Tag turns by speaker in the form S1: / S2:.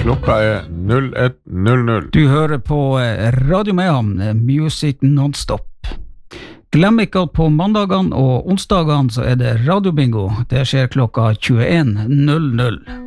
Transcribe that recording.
S1: Klokka 01:00.
S2: Du hører på Radio Mayhem, Music Non-Stop. Glem ikke at på mandagene og onsdagene så det radiobingo. Det skjer klokka 21:00.